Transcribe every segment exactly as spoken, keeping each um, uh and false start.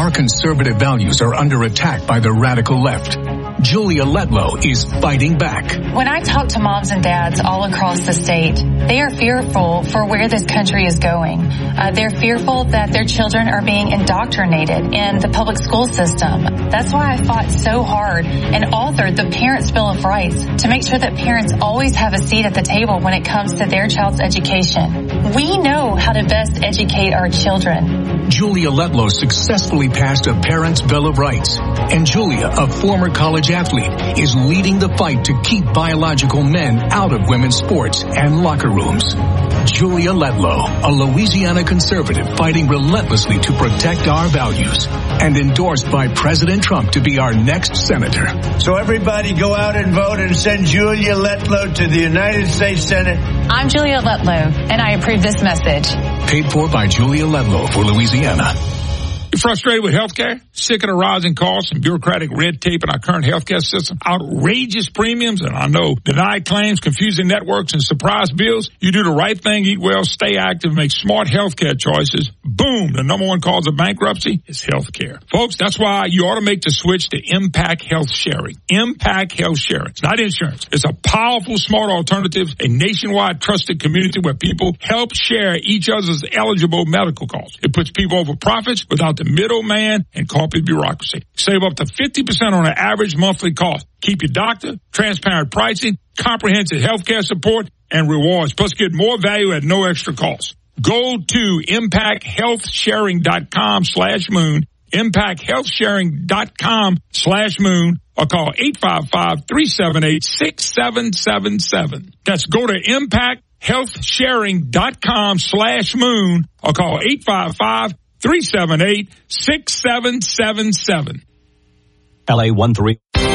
our conservative values are under attack by the radical left, Julia Letlow is fighting back. When I talk to moms and dads all across the state, they are fearful for where this country is going. Uh, they're fearful that their children are being indoctrinated in the public school system. That's why I fought so hard and authored the Parents' Bill of Rights to make sure that parents always have a seat at the table when it comes to their child's education. We know how to best educate our children. Julia Letlow successfully passed a Parents' Bill of Rights, and Julia, a former college athlete, is leading the fight to keep biological men out of women's sports and locker rooms. Julia Letlow, a Louisiana conservative fighting relentlessly to protect our values, and endorsed by President Trump to be our next senator. So everybody go out and vote and send Julia Letlow to the United States Senate. I'm Julia Letlow, and I approve this message. Paid for by Julia Letlow for Louisiana. You're frustrated with healthcare? Sick of the rising costs and bureaucratic red tape in our current healthcare system? Outrageous premiums, and I know denied claims, confusing networks, and surprise bills? You do the right thing, eat well, stay active, make smart healthcare choices. Boom! The number one cause of bankruptcy is healthcare. Folks, that's why you ought to make the switch to Impact Health Sharing. Impact Health Sharing. It's not insurance. It's a powerful, smart alternative, a nationwide trusted community where people help share each other's eligible medical costs. It puts people over profits without the middleman and corporate bureaucracy. Save up to fifty percent on an average monthly cost. Keep your doctor, transparent pricing, comprehensive health care support, and rewards. Plus, get more value at no extra cost. Go to impact health sharing dot com slash moon, impact health sharing dot com slash moon, or call eight five five, three seven eight, six seven seven seven. That's go to impact health sharing dot com slash moon, or call eight five five, three seven eight, six seven seven seven. L A one three.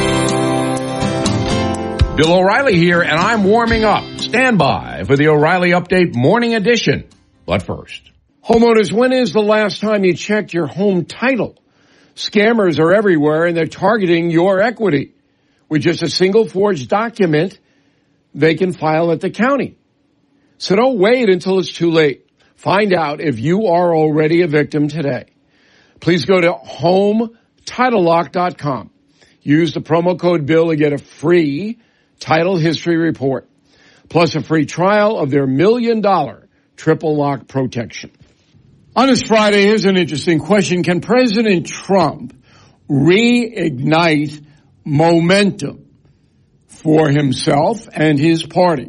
Bill O'Reilly here, and I'm warming up. Stand by for the O'Reilly Update Morning Edition. But first, homeowners, when is the last time you checked your home title? Scammers are everywhere, and they're targeting your equity. With just a single forged document, they can file at the county. So don't wait until it's too late. Find out if you are already a victim today. Please go to home title lock dot com. Use the promo code BILL to get a free title history report, plus a free trial of their million dollar triple lock protection. On this Friday, here's an interesting question. Can President Trump reignite momentum for himself and his party?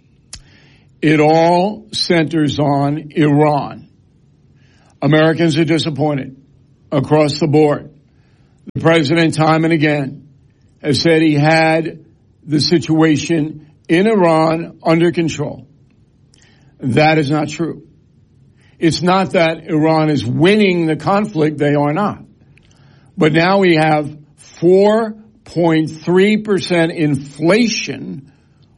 It all centers on Iran. Americans are disappointed across the board. The president, time and again, has said he had the situation in Iran under control. That is not true. It's not that Iran is winning the conflict. They are not. But now we have four point three percent inflation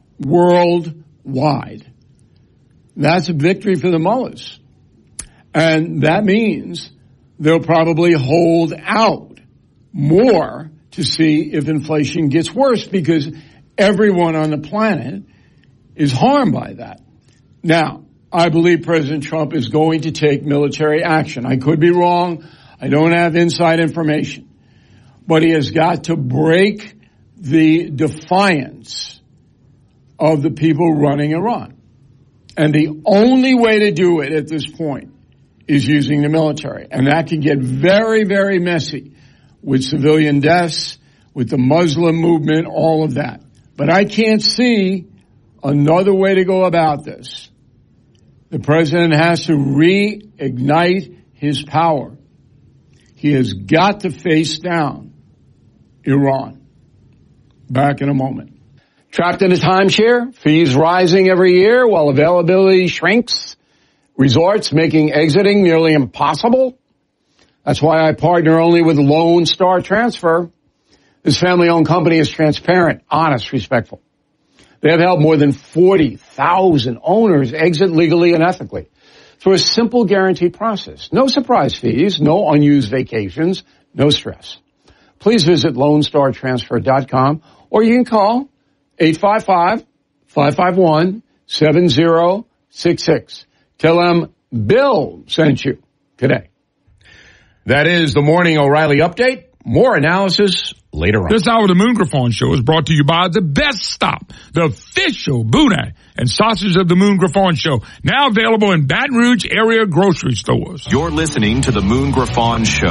worldwide. That's a victory for the mullahs. And that means they'll probably hold out more to see if inflation gets worse, because everyone on the planet is harmed by that. Now, I believe President Trump is going to take military action. I could be wrong. I don't have inside information. But he has got to break the defiance of the people running Iran. And the only way to do it at this point is using the military. And that can get very, very messy with civilian deaths, with the Muslim movement, all of that. But I can't see another way to go about this. The president has to reignite his power. He has got to face down Iran. Back in a moment. Trapped in a timeshare, fees rising every year while availability shrinks, resorts making exiting nearly impossible. That's why I partner only with Lone Star Transfer. This family-owned company is transparent, honest, respectful. They have helped more than forty thousand owners exit legally and ethically through a simple guaranteed process. No surprise fees, no unused vacations, no stress. Please visit lone star transfer dot com, or you can call eight five five, five five one, seven zero six six. Tell them Bill sent you today. That is the Morning O'Reilly Update. More analysis later on. This hour of the Moon Griffon Show is brought to you by The Best Stop, the official boudin and sausage of the Moon Griffon Show. Now available in Baton Rouge area grocery stores. You're listening to the Moon Griffon Show.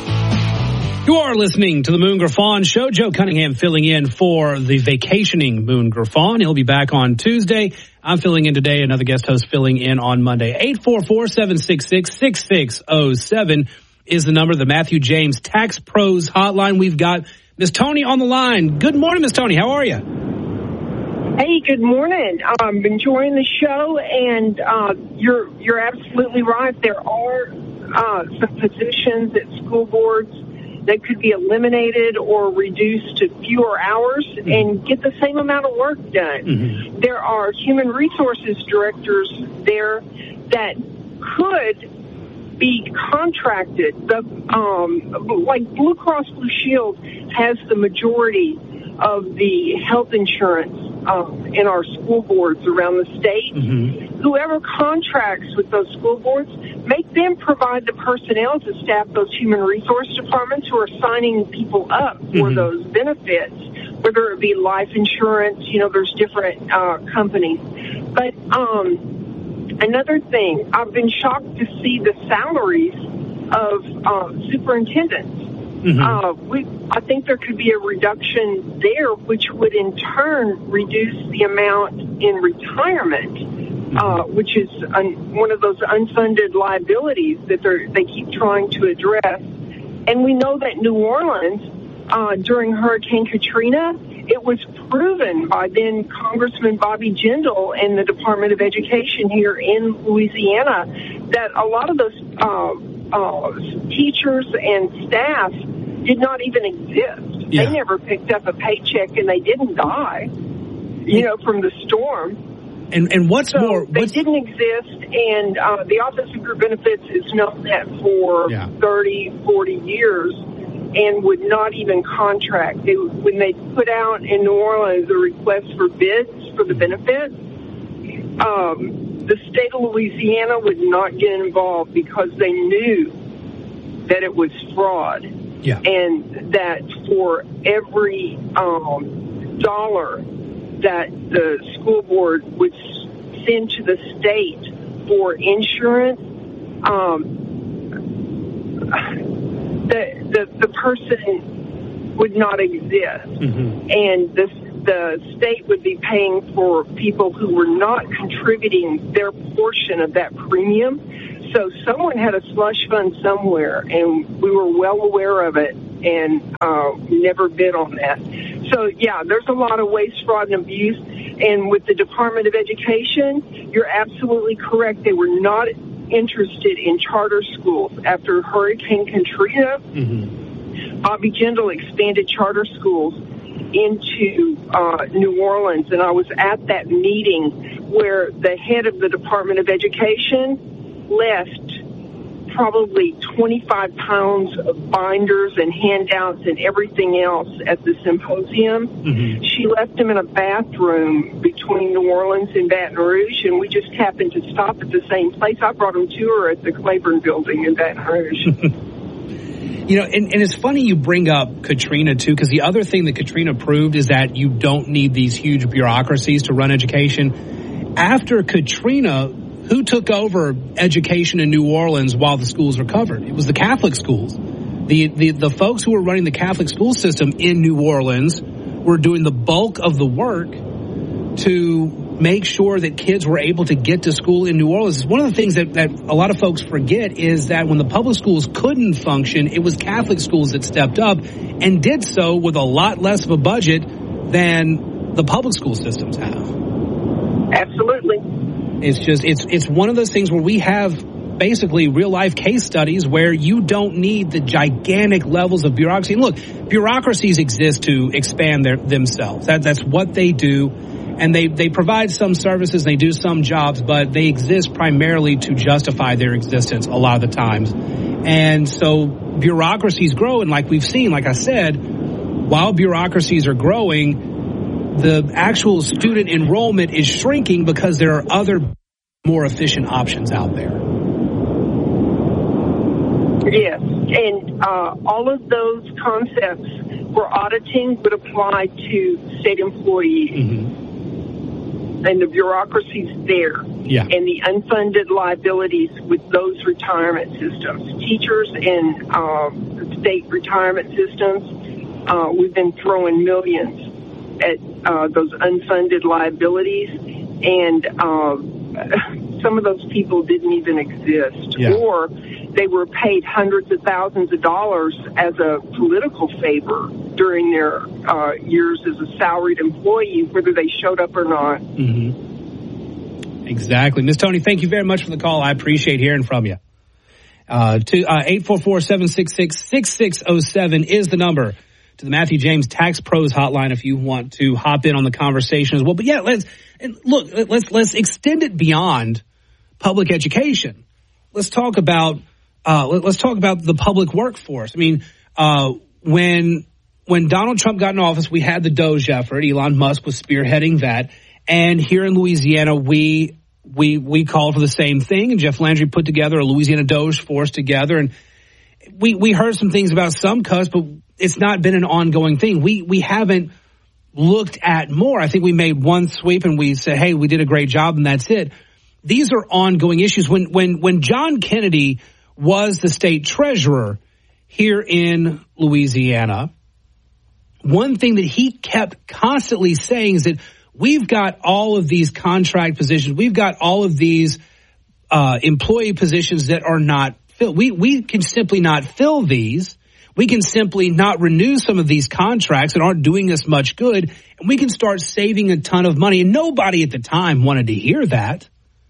You are listening to the Moon Griffon Show. Joe Cunningham filling in for the vacationing Moon Griffon. He'll be back on Tuesday. I'm filling in today. Another guest host filling in on Monday. eight four four, seven six six, six six zero seven is the number, the Matthew James Tax Pros hotline. We've got Miss Tony on the line. Good morning, Miss Tony. How are you? Hey, good morning. I'm enjoying the show, and uh, you're you're absolutely right. There are uh, some positions at school boards that could be eliminated or reduced to fewer hours mm-hmm. and get the same amount of work done. Mm-hmm. There are human resources directors there that could be contracted. The um, like Blue Cross Blue Shield has the majority of the health insurance um, in our school boards around the state. Mm-hmm. Whoever contracts with those school boards, make them provide the personnel to staff those human resource departments who are signing people up for mm-hmm. those benefits, whether it be life insurance. You know, there's different uh, companies. But um another thing, I've been shocked to see the salaries of uh, superintendents. Mm-hmm. Uh, we, I think there could be a reduction there, which would in turn reduce the amount in retirement, mm-hmm. uh, which is un, one of those unfunded liabilities that they're, they keep trying to address. And we know that New Orleans, uh, during Hurricane Katrina, it was proven by then Congressman Bobby Jindal and the Department of Education here in Louisiana that a lot of those uh, uh, teachers and staff did not even exist. Yeah. They never picked up a paycheck, and they didn't die, you know, from the storm. And and what's so more, they what's... didn't exist, and uh, the Office of Group Benefits has known that for yeah. thirty, forty years. And would not even contract. They, when they put out in New Orleans a request for bids for the benefits, um, the state of Louisiana would not get involved because they knew that it was fraud. Yeah. And that for every um, dollar that the school board would send to the state for insurance, um, The, the the person would not exist, mm-hmm. and the the state would be paying for people who were not contributing their portion of that premium. So someone had a slush fund somewhere, and we were well aware of it, and uh, never bid on that. So yeah, there's a lot of waste, fraud, and abuse. And with the Department of Education, you're absolutely correct. They were not interested in charter schools. After Hurricane Katrina, mm-hmm. Bobby Jindal expanded charter schools into uh, New Orleans, and I was at that meeting where the head of the Department of Education left probably twenty-five pounds of binders and handouts and everything else at the symposium. Mm-hmm. She left them in a bathroom between New Orleans and Baton Rouge, and we just happened to stop at the same place. I brought them to her at the Claiborne Building in Baton Rouge. You know, and, and it's funny you bring up Katrina, too, because the other thing that Katrina proved is that you don't need these huge bureaucracies to run education. After Katrina, who took over education in New Orleans while the schools recovered? It was the Catholic schools. The, the the folks who were running the Catholic school system in New Orleans were doing the bulk of the work to make sure that kids were able to get to school in New Orleans. One of the things that, that a lot of folks forget is that when the public schools couldn't function, it was Catholic schools that stepped up and did so with a lot less of a budget than the public school systems have. Absolutely. It's just, it's it's one of those things where we have basically real life case studies where you don't need the gigantic levels of bureaucracy. And look, bureaucracies exist to expand their themselves. That that's what they do. And they, they provide some services, they do some jobs, but they exist primarily to justify their existence a lot of the times. And so bureaucracies grow, and like we've seen, like I said, while bureaucracies are growing, the actual student enrollment is shrinking because there are other more efficient options out there. Yes, and uh, all of those concepts for auditing would apply to state employees. Mm-hmm. And the bureaucracies there. Yeah. And the unfunded liabilities with those retirement systems. Teachers and uh, state retirement systems, uh, we've been throwing millions at uh, those unfunded liabilities. And uh, some of those people didn't even exist. Yeah. Or they were paid hundreds of thousands of dollars as a political favor during their uh, years as a salaried employee, whether they showed up or not. Mm-hmm. Exactly. Miz Tony, thank you very much for the call. I appreciate hearing from you. Uh, to, uh, eight four four, seven six six, six six zero seven is the number to the Matthew James Tax Pros hotline if you want to hop in on the conversation as well. But yeah, let's and look, let's let's extend it beyond public education. Let's talk about uh, let's talk about the public workforce. I mean, uh, when when Donald Trump got in office, we had the DOGE effort. Elon Musk was spearheading that, and here in Louisiana, we we we called for the same thing. And Jeff Landry put together a Louisiana DOGE force together, and we we heard some things about some cuts, but it's not been an ongoing thing. We we haven't looked at more. I think we made one sweep and we said, hey, we did a great job, and that's it. These are ongoing issues. When when when John Kennedy was the state treasurer here in Louisiana, one thing that he kept constantly saying is that we've got all of these contract positions, we've got all of these uh, employee positions that are not filled. We we can simply not fill these. We can simply not renew some of these contracts that aren't doing us much good, and we can start saving a ton of money. And nobody at the time wanted to hear that.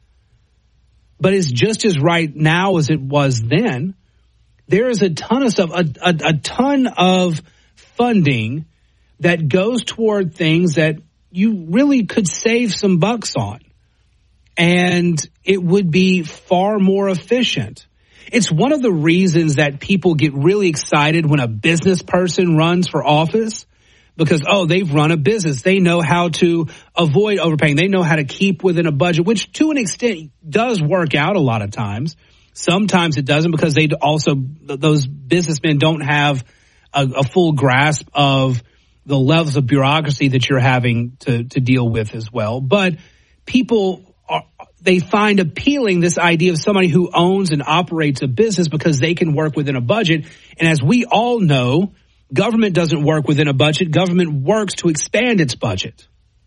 But it's just as right now as it was then. There is a ton of stuff, a, a, a ton of funding that goes toward things that you really could save some bucks on. And it would be far more efficient. It's one of the reasons that people get really excited when a business person runs for office. Because, oh, they've run a business. They know how to avoid overpaying. They know how to keep within a budget, which to an extent does work out a lot of times. Sometimes it doesn't because they also, those businessmen don't have a, a full grasp of the levels of bureaucracy that you're having to, to deal with as well. But people, are, they find appealing this idea of somebody who owns and operates a business because they can work within a budget. And as we all know, government doesn't work within a budget. Government works to expand its budget.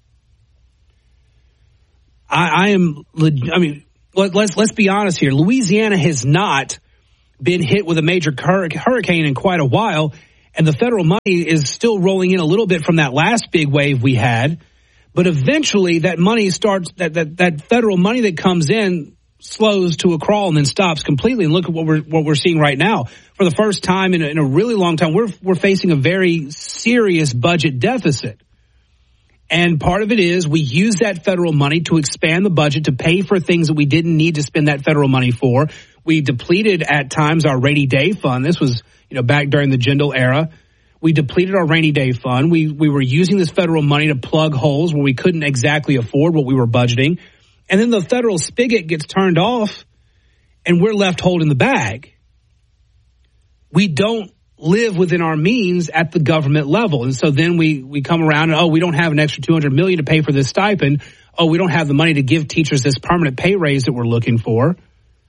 I, I am, I mean, let, let's let's be honest here. Louisiana has not been hit with a major hurricane in quite a while, and the federal money is still rolling in a little bit from that last big wave we had. But eventually, that money starts. That that that federal money that comes in slows to a crawl and then stops completely. And look at what we're what we're seeing right now. For the first time in a, in a really long time, we're we're facing a very serious budget deficit. And part of it is we use that federal money to expand the budget to pay for things that we didn't need to spend that federal money for. We depleted at times our rainy day fund. This was, you know, back during the Jindal era. We depleted our rainy day fund. We we were using this federal money to plug holes where we couldn't exactly afford what we were budgeting. And then the federal spigot gets turned off and we're left holding the bag. We don't live within our means at the government level. And so then we, we come around and, oh, we don't have an extra two hundred million dollars to pay for this stipend. Oh, we don't have the money to give teachers this permanent pay raise that we're looking for.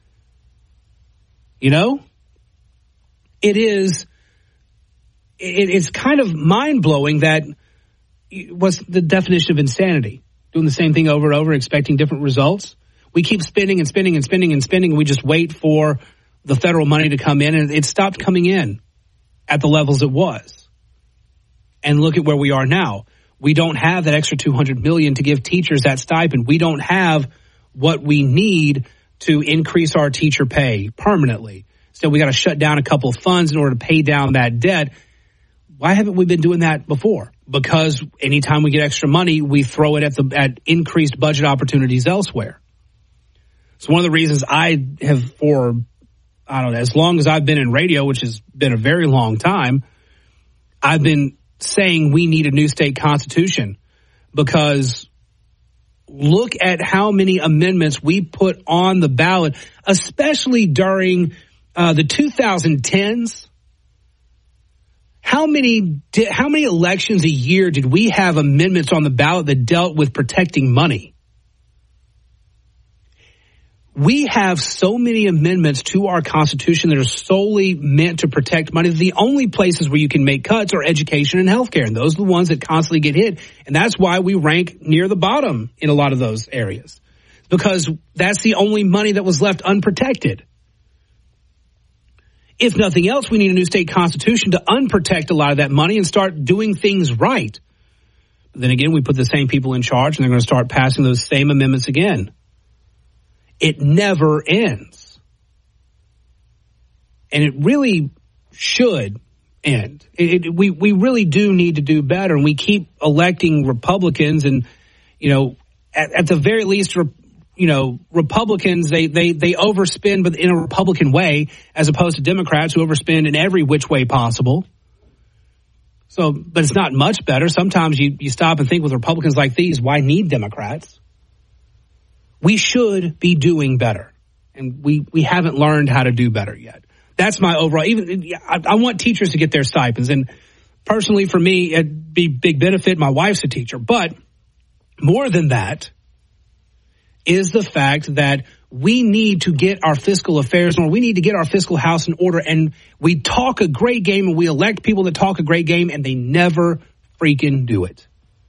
You know, it is, it, it's kind of mind blowing that what's the definition of insanity? Doing the same thing over and over, expecting different results. We keep spending and spending and spending and spending, and we just wait for the federal money to come in, and it stopped coming in at the levels it was. And look at where we are now. We don't have that extra two hundred million dollars to give teachers that stipend. We don't have what we need to increase our teacher pay permanently. So we got to shut down a couple of funds in order to pay down that debt. Why haven't we been doing that before? Because anytime we get extra money, we throw it at the at increased budget opportunities elsewhere. So one of the reasons I have for, I don't know, as long as I've been in radio, which has been a very long time, I've been saying we need a new state constitution, because look at how many amendments we put on the ballot, especially during uh, the twenty tens, how many di- how many elections a year did we have amendments on the ballot that dealt with protecting money? We have so many amendments to our Constitution that are solely meant to protect money. The only places where you can make cuts are education and healthcare, and those are the ones that constantly get hit. And that's why we rank near the bottom in a lot of those areas, because that's the only money that was left unprotected. If nothing else, we need a new state constitution to unprotect a lot of that money and start doing things right. But then again, we put the same people in charge, and they're going to start passing those same amendments again. It never ends. And it really should end. It, it, we, we really do need to do better. And we keep electing Republicans, and, you know, at, at the very least, you know, Republicans, they, they, they overspend, but in a Republican way, as opposed to Democrats who overspend in every which way possible. So, but it's not much better. Sometimes you, you stop and think with Republicans like these, why need Democrats? We should be doing better, and we, we haven't learned how to do better yet. That's my overall. Even I, I want teachers to get their stipends, and personally, for me, it'd be big benefit. My wife's a teacher, but more than that is the fact that we need to get our fiscal affairs in order. We need to get our fiscal house in order, and we talk a great game, and we elect people that talk a great game, and they never freaking do it.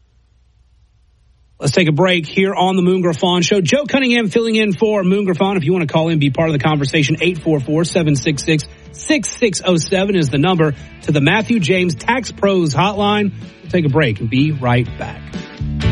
Let's take a break here on the Moon Griffon Show. Joe Cunningham filling in for Moon Griffon. If you want to call in, be part of the conversation, eight four four, seven six six, six six zero seven is the number to the Matthew James Tax Pros Hotline. We'll take a break and be right back.